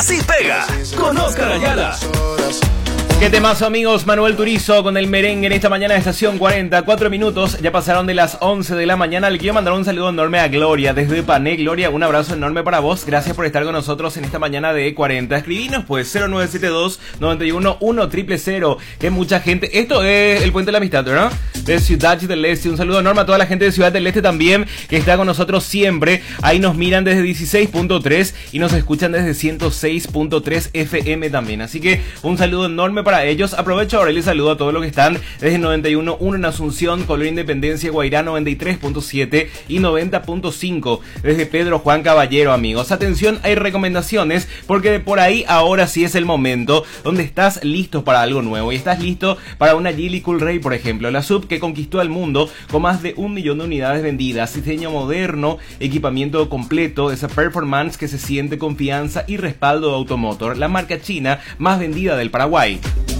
Así pega, con Oscar Ayala. Qué temazo, amigos. Manuel Turizo con el merengue en esta mañana de Estación 40. 4 minutos, ya pasaron de las 11 de la mañana. Le quiero mandar un saludo enorme a Gloria desde Pané. Gloria, un abrazo enorme para vos. Gracias por estar con nosotros en esta mañana de 40. Escribinos pues 0972-91-1000. Que mucha gente... Esto es el Puente de la Amistad, ¿verdad? De Ciudad del Este. Un saludo enorme a toda la gente de Ciudad del Este también, que está con nosotros siempre. Ahí nos miran desde 16.3 y nos escuchan desde 106.3 FM también. Así que un saludo enorme para ellos. Aprovecho ahora y les saludo a todos los que están desde 91.1 en Asunción, Color Independencia, Guairá 93.7 y 90.5 desde Pedro Juan Caballero, amigos. Atención, hay recomendaciones porque por ahí ahora sí es el momento donde estás listo para algo nuevo y estás listo para una Geely Cool Ray, por ejemplo, la sub que conquistó al mundo con más de 1 millón de unidades vendidas, diseño moderno, equipamiento completo, esa performance que se siente, confianza y respaldo de Automotor, la marca china más vendida del Paraguay.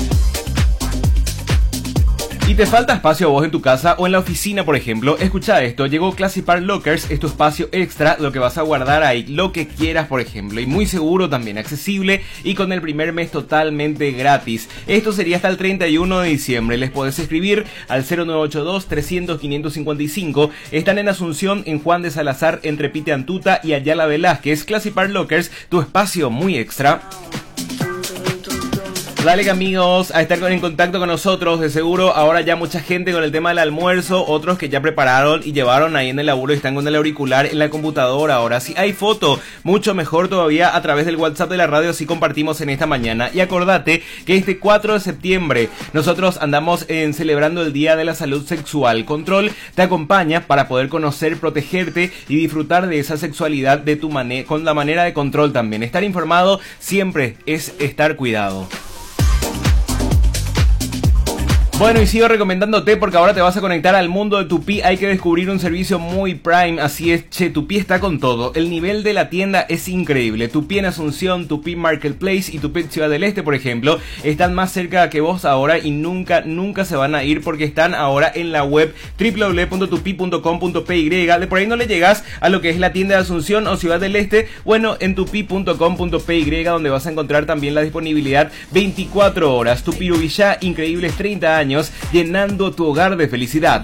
¿Y te falta espacio a vos en tu casa o en la oficina, por ejemplo? Escucha esto, llegó Classy Park Lockers, es tu espacio extra, lo que vas a guardar ahí, lo que quieras, por ejemplo, y muy seguro, también accesible y con el primer mes totalmente gratis. Esto sería hasta el 31 de diciembre, les podés escribir al 0982-300-555, están en Asunción, en Juan de Salazar, entre Pite Antuta y Ayala Velázquez. Classy Park Lockers, tu espacio muy extra. Dale, amigos, a estar en contacto con nosotros. De seguro ahora ya mucha gente con el tema del almuerzo, otros que ya prepararon y llevaron ahí en el laburo y están con el auricular en la computadora. Ahora si hay foto, mucho mejor todavía a través del WhatsApp de la radio, si compartimos en esta mañana. Y acordate que este 4 de septiembre nosotros andamos celebrando el Día de la Salud Sexual. Control te acompaña para poder conocer, protegerte y disfrutar de esa sexualidad de tu con la manera de Control también. Estar informado siempre es estar cuidado. Bueno, y sigo recomendándote porque ahora te vas a conectar al mundo de Tupi. Hay que descubrir un servicio muy prime. Así es, che, Tupi está con todo. El nivel de la tienda es increíble. Tupi en Asunción, Tupi Marketplace y Tupi Ciudad del Este, por ejemplo, están más cerca que vos ahora y nunca se van a ir porque están ahora en la web www.tupi.com.py. De por ahí no le llegas a lo que es la tienda de Asunción o Ciudad del Este. Bueno, en tupi.com.py, donde vas a encontrar también la disponibilidad 24 horas. Tupi Ubilla, increíbles 30 años. Llenando tu hogar de felicidad.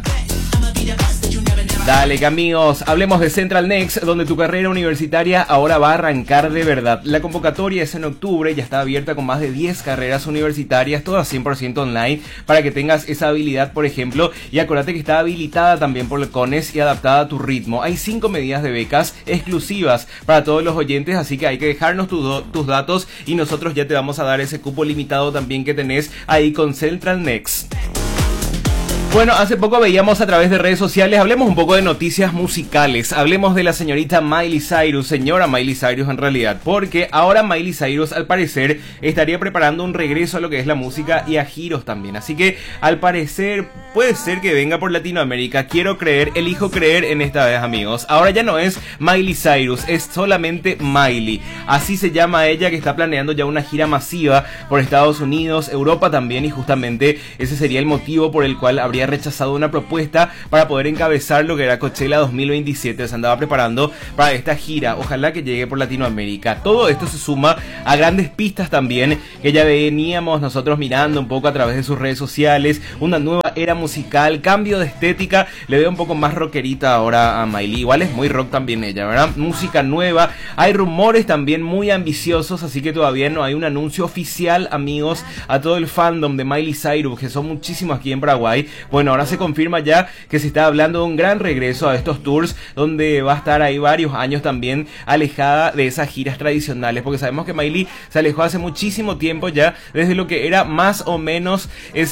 Dale, amigos, hablemos de Central Next, donde tu carrera universitaria ahora va a arrancar de verdad. La convocatoria es en octubre, ya está abierta con más de 10 carreras universitarias, todas 100% online, para que tengas esa habilidad, por ejemplo, y acuérdate que está habilitada también por el CONES y adaptada a tu ritmo. Hay 5 medidas de becas exclusivas para todos los oyentes, así que hay que dejarnos tus datos y nosotros ya te vamos a dar ese cupo limitado también que tenés ahí con Central Next. Bueno, hace poco veíamos a través de redes sociales, hablemos un poco de noticias musicales, hablemos de la señorita Miley Cyrus, señora Miley Cyrus en realidad, porque ahora Miley Cyrus al parecer estaría preparando un regreso a lo que es la música y a giros también, así que al parecer puede ser que venga por Latinoamérica. Quiero creer, elijo creer en esta vez, amigos. Ahora ya no es Miley Cyrus, es solamente Miley, así se llama ella, que está planeando ya una gira masiva por Estados Unidos, Europa también, y justamente ese sería el motivo por el cual habría rechazado una propuesta para poder encabezar lo que era Coachella 2027. Se andaba preparando para esta gira, ojalá que llegue por Latinoamérica. Todo esto se suma a grandes pistas también que ya veníamos nosotros mirando un poco a través de sus redes sociales. Una nueva era musical, cambio de estética, le veo un poco más rockerita ahora a Miley, igual es muy rock también ella, ¿verdad? Música nueva, hay rumores también muy ambiciosos, así que todavía no hay un anuncio oficial, amigos, a todo el fandom de Miley Cyrus, que son muchísimos aquí en Paraguay. Bueno, ahora se confirma ya que se está hablando de un gran regreso a estos tours, donde va a estar ahí varios años también alejada de esas giras tradicionales, porque sabemos que Miley se alejó hace muchísimo tiempo ya, desde lo que era más o menos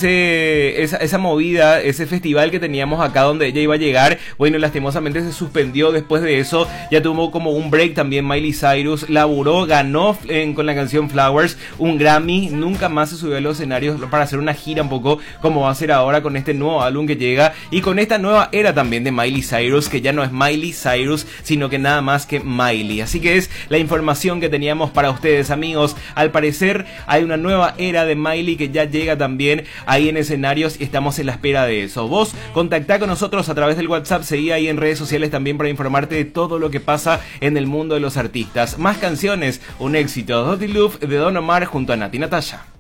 esa movida, ese festival que teníamos acá donde ella iba a llegar. Bueno, lastimosamente se suspendió. Después de eso ya tuvo como un break también Miley Cyrus, laburó, ganó con la canción Flowers un Grammy, nunca más se subió a los escenarios para hacer una gira un poco como va a hacer ahora con este nuevo nuevo álbum que llega y con esta nueva era también de Miley Cyrus, que ya no es Miley Cyrus, sino que nada más que Miley. Así que es la información que teníamos para ustedes, amigos. Al parecer hay una nueva era de Miley que ya llega también ahí en escenarios y estamos en la espera de eso. Vos contactá con nosotros a través del WhatsApp, seguí ahí en redes sociales también para informarte de todo lo que pasa en el mundo de los artistas. Más canciones, un éxito, Dirty Love de Don Omar junto a Nati Natasha.